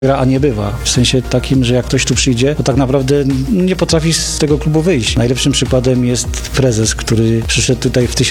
gra, a nie bywa. W sensie takim, że jak ktoś tu przyjdzie, to tak naprawdę nie potrafi z tego klubu wyjść. Najlepszym przykładem jest prezes, który przyszedł tutaj w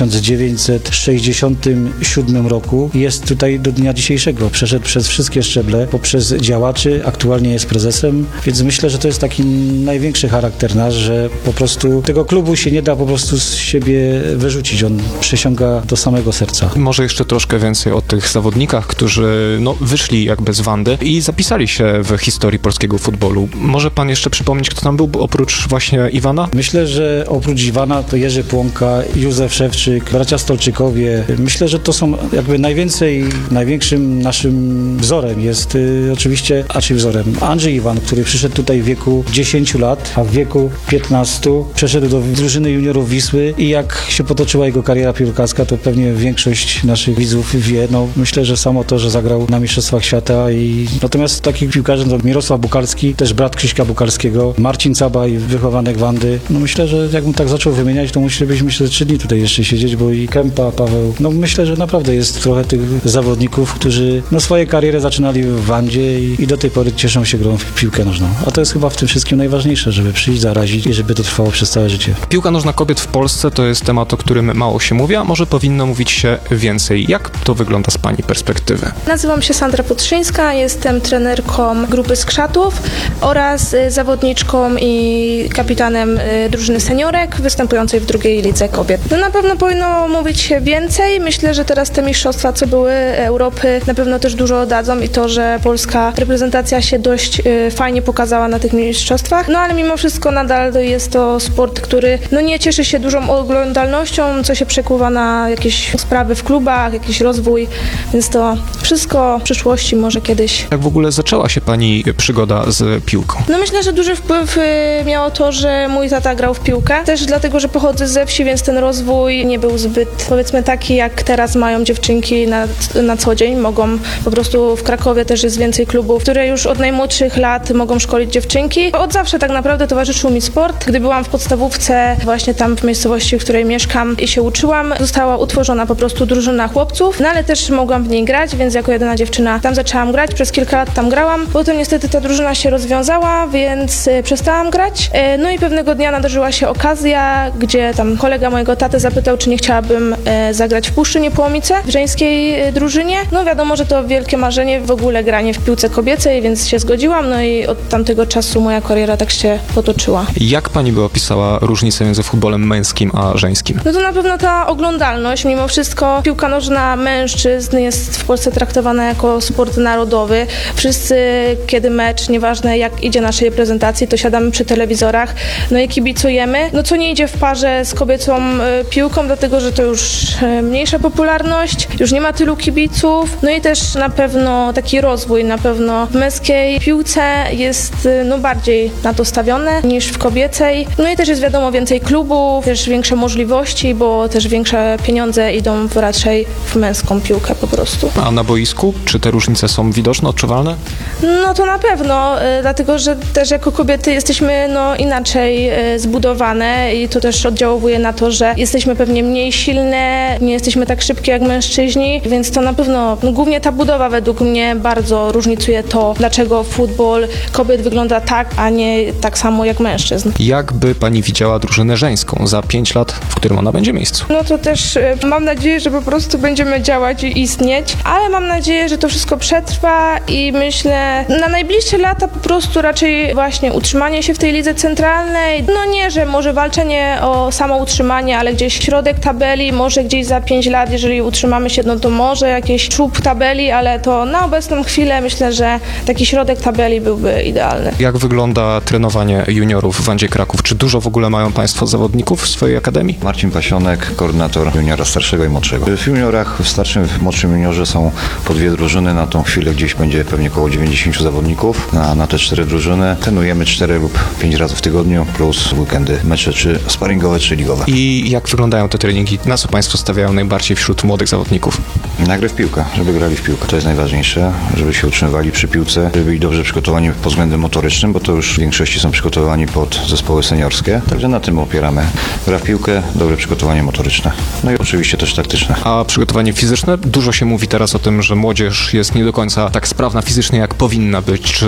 1967 roku i jest tutaj do dnia dzisiejszego. Przeszedł przez wszystkie szczeble, poprzez działaczy, aktualnie jest prezesem, więc myślę, że to jest taki największy charakter nasz, że po prostu tego klubu się nie da po prostu z siebie wyrzucić. On przesiąga do samego serca. Może jeszcze troszkę więcej o tych zawodnikach, którzy wyszli jakby z Wandy i zapisali się w historii polskiego futbolu. Może pan jeszcze przypomnieć, kto tam był oprócz właśnie Iwana? Myślę, że oprócz Iwana to Jerzy Płonka, Józef Szewczyk, bracia Stolczykowie. Myślę, że to są jakby największym naszym wzorem jest oczywiście, Andrzej Iwan, który przyszedł tutaj w wieku 10 lat, a w wieku 15 przeszedł do drużyny juniorów Wisły i jak się potoczyła jego kariera piłkarska, to pewnie większość naszych widzów wie. Myślę, że samo to, że zagrał na Mistrzostwach Świata i natomiast takich piłkarzy to Mirosław Bukalski, też brat Krzyśka Bukalskiego, Marcin Cabaj, wychowanek Wandy. Myślę, że jakbym tak zaczął wymieniać, to musielibyśmy 3 dni tutaj jeszcze siedzieć, bo i Kępa, Paweł. Myślę, że naprawdę jest trochę tych zawodników, którzy swoje kariery zaczynali w Wandzie i do tej pory cieszą się grą w piłkę nożną. A to jest chyba w tym wszystkim najważniejsze, żeby przyjść, zarazić i żeby to trwało przez całe życie. Piłka nożna kobiet w Polsce to jest temat, o którym mało się mówi, a może powinno mówić się więcej. Jak to wygląda z pani perspektywy? Nazywam się Sandra Podszyńska, jestem trenerką grupy Skrzatów oraz zawodniczką i kapitanem drużyny seniorek występującej w drugiej lidze kobiet. Na pewno powinno mówić się więcej. Myślę, że teraz te mistrzostwa, co były Europy, na pewno też dużo dadzą i to, że polska reprezentacja się dość fajnie pokazała na tych mistrzostwach. Ale mimo wszystko nadal jest to sport, który nie cieszy się dużą oglądalnością, co się przekuwa na jakieś sprawy w klubach, jakiś rozwój, więc to wszystko w przyszłości może kiedyś. Jak w ogóle zaczęła się pani przygoda z piłką? Myślę, że duży wpływ miało to, że mój tata grał w piłkę. Też dlatego, że pochodzę ze wsi, więc ten rozwój nie był zbyt, powiedzmy, taki, jak teraz mają dziewczynki na co dzień. Mogą po prostu w Krakowie też jest więcej klubów, które już od najmłodszych lat mogą szkolić dziewczynki. Od zawsze tak naprawdę towarzyszył mi sport. Gdy byłam w podstawówce, właśnie tam w miejscowości, w której mieszkam i się uczyłam, została utworzona po prostu drużyna chłopców, ale też mogłam w niej grać, więc jako jedyna dziewczyna tam zaczęłam grać. Przez kilka lat tam grałam. Potem niestety ta drużyna się rozwiązała, więc przestałam grać. I pewnego dnia nadarzyła się okazja, gdzie tam kolega mojego taty zapytał, czy nie chciałabym zagrać w Puszczy Niepołomice w żeńskiej drużynie. Wiadomo, że to wielkie marzenie w ogóle granie w piłce kobiecej, więc się zgodziłam. I od tamtego czasu moja kariera tak się potoczyła. Jak pani by opisała różnicę między futbolem męskim a żeńskim? To na pewno ta oglądalność. Mimo wszystko piłka nożna mężczyzn jest w Polsce traktowana jako sport narodowy. Wszyscy, kiedy mecz, nieważne jak idzie naszej reprezentacji, to siadamy przy telewizorach, i kibicujemy. Co nie idzie w parze z kobiecą piłką, dlatego, że to już mniejsza popularność, już nie ma tylu kibiców. I też na pewno taki rozwój, na pewno w męskiej piłce jest bardziej na to stawione niż w kobiecej. I też jest wiadomo więcej klubów, też większe możliwości, bo też większe pieniądze idą raczej w męską piłkę po prostu. A na boisku? Czy te różnice są widoczne, odczuwalne? To na pewno, dlatego, że też jako kobiety jesteśmy inaczej zbudowane i to też oddziałuje na to, że jesteśmy pewnie mniej silne, nie jesteśmy tak szybkie jak mężczyźni, więc to na pewno, głównie ta budowa według mnie bardzo różnicuje to, dlaczego futbol kobiet wygląda tak, a nie tak samo jak mężczyzn. Jak by pani widziała drużynę żeńską za 5 lat, w którym ona będzie miejscu? To też mam nadzieję, że po prostu będziemy działać i istnieć, ale mam nadzieję, że to wszystko przetrwa i myślę, na najbliższe lata po prostu raczej właśnie utrzymanie się w tej lidze centralnej. Nie, że może walczenie o samo utrzymanie, ale gdzieś środek tabeli, może gdzieś za 5 lat, jeżeli utrzymamy się, to może jakiś czub tabeli, ale to na obecną chwilę myślę, że taki środek tabeli byłby idealny. Jak wygląda trenowanie juniorów w Wandzie Kraków? Czy dużo w ogóle mają państwo zawodników w swojej akademii? Marcin Pasionek, koordynator juniora starszego i młodszego. W juniorach, w starszym, w młodszym juniorze są po 2 drużyny. Na tą chwilę gdzieś będzie pewnie około 90 zawodników. Na te 4 drużyny trenujemy 4 lub 5 razy w tygodniu, plus weekendy, mecze czy sparingowe, czy ligowe. I jak wyglądają te treningi? Na co państwo stawiają najbardziej wśród młodych zawodników? Na grę w piłkę, żeby grali w piłkę. To jest najważniejsze, żeby się utrzymywali przy piłce, żeby byli dobrze przygotowani pod względem motorycznym, bo to już w większości są przygotowani pod zespoły seniorskie. Także na tym opieramy. Gra w piłkę, dobre przygotowanie motoryczne. I oczywiście też taktyczne. A przygotowanie fizyczne? Dużo się mówi teraz o tym, że młodzież jest nie do końca tak sprawna fizycznie, jak powinna być. Czy